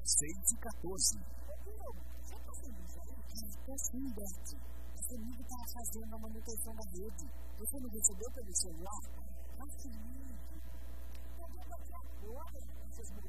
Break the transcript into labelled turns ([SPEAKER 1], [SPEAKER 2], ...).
[SPEAKER 1] 6h14.
[SPEAKER 2] Já tá sendo isso aí?
[SPEAKER 3] Tá sim, Beth. Esse amigo tava fazendo a manutenção da rede. Você não recebeu pelo celular?
[SPEAKER 2] Nossa, amigo. Eu vou bater agora.
[SPEAKER 3] Vocês me